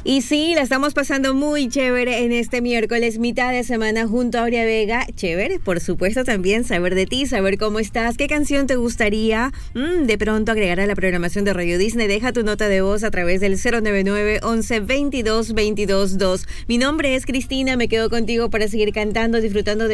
Y sí, la estamos pasando muy chévere en este miércoles, mitad de semana junto a Aurea Vega. Chévere, por supuesto, también saber de ti, saber cómo estás, qué canción te gustaría de pronto agregar a la programación de Radio Disney. Deja tu nota de voz a través del 099 11 22 22 2. Mi nombre es Cristina, me quedo contigo para seguir cantando, disfrutando de